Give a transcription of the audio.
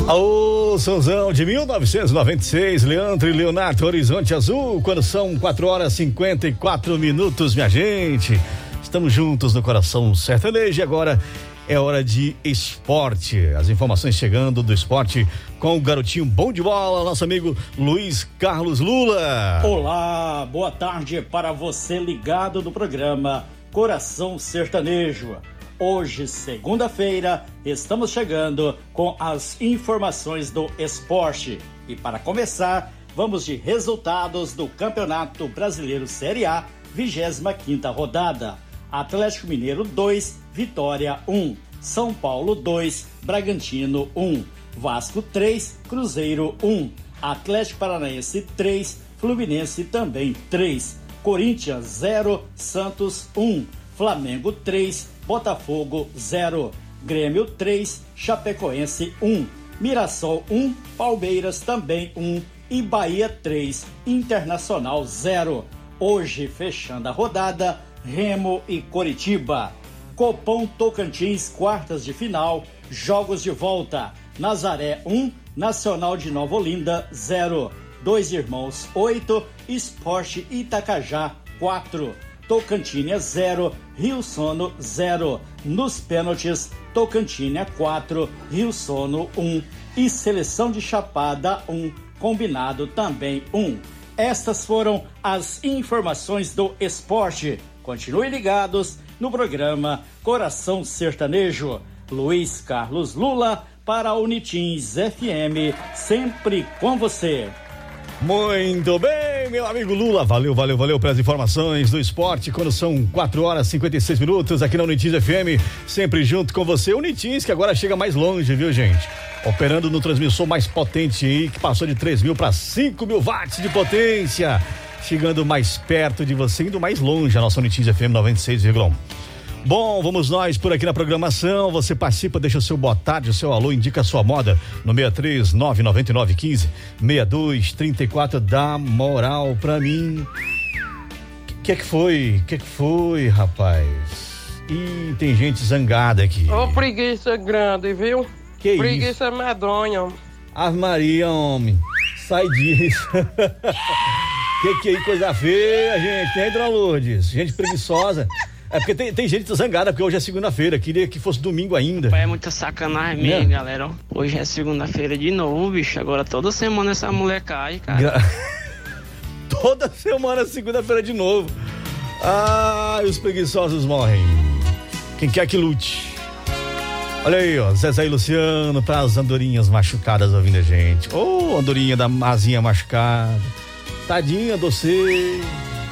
Alô, Sonzão de 1996, Leandro e Leonardo, Horizonte Azul, quando são 4h54, minha gente. Estamos juntos no coração sertanejo e agora é hora de esporte. As informações chegando do esporte com o garotinho bom de bola, nosso amigo Luiz Carlos Lula. Olá, boa tarde para você ligado no programa Coração Sertanejo. Hoje, segunda-feira, estamos chegando com as informações do esporte. E para começar, vamos de resultados do Campeonato Brasileiro Série A, 25ª rodada. Atlético Mineiro 2, Vitória 1. São Paulo 2, Bragantino 1. Vasco 3, Cruzeiro 1. Atlético Paranaense 3, Fluminense também 3. Corinthians 0, Santos 1. Flamengo 3, Botafogo 0. Grêmio 3, Chapecoense 1. Mirassol 1, Palmeiras também 1. E Bahia 3, Internacional 0. Hoje, fechando a rodada, Remo e Coritiba. Copom Tocantins, quartas de final, jogos de volta. Nazaré 1, Nacional de Nova Olinda 0. Dois Irmãos 8, Sport Itacajá 4. Tocantinha 0, Rio Sono 0. Nos pênaltis, Tocantinha 4, Rio Sono 1. E Seleção de Chapada 1, combinado também 1. Estas foram as informações do esporte. Continuem ligados no programa Coração Sertanejo. Luiz Carlos Lula para a Unitins FM, sempre com você. Muito bem, meu amigo Lula, valeu pelas informações do esporte, quando são 4h56 aqui na Unitins FM, sempre junto com você. Unitins, que agora chega mais longe, viu, gente? Operando no transmissor mais potente aí, que passou de 3.000 para 5.000 watts de potência, chegando mais perto de você, indo mais longe, a nossa Unitins FM 96,1. Bom, vamos nós por aqui na programação. Você participa, deixa o seu boa tarde, o seu alô, indica a sua moda no 63999156234. Dá moral pra mim. Que foi, rapaz? Ih, tem gente zangada aqui. Ô, preguiça grande, viu? Que preguiça isso? medonha. Ave Maria, homem. Sai disso. Que aí, coisa feia, gente. Tem, Dona Lourdes? Gente preguiçosa. É porque tem gente zangada, porque hoje é segunda-feira, queria que fosse domingo ainda. É muita sacanagem mesmo, galera. Hoje é segunda-feira de novo, bicho. Agora toda semana essa mulher cai, cara. Toda semana, segunda-feira de novo. Ah, os preguiçosos morrem. Quem quer que lute. Olha aí, ó, Zezé e Luciano, para as andorinhas machucadas ouvindo a gente. Ô, andorinha da asinha machucada. Tadinha, doce.